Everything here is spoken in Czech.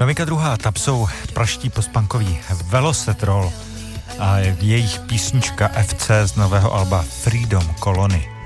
Novinka druhá, tam jsou praští postpunkoví Velocetrol a jejich písnička FC z nového alba Freedom Colony.